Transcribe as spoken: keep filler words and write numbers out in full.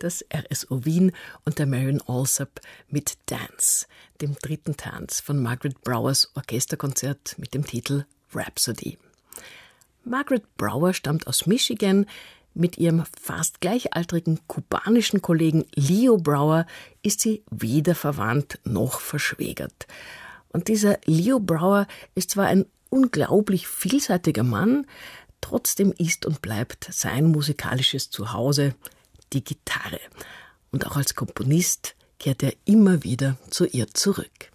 das R S O Wien und der Marion Alsop mit Dance, dem dritten Tanz von Margaret Browers Orchesterkonzert mit dem Titel Rhapsody. Margaret Brower stammt aus Michigan. Mit ihrem fast gleichaltrigen kubanischen Kollegen Leo Brower ist sie weder verwandt noch verschwägert. Und dieser Leo Brower ist zwar ein unglaublich vielseitiger Mann, trotzdem ist und bleibt sein musikalisches Zuhause die Gitarre. Und auch als Komponist kehrt er immer wieder zu ihr zurück.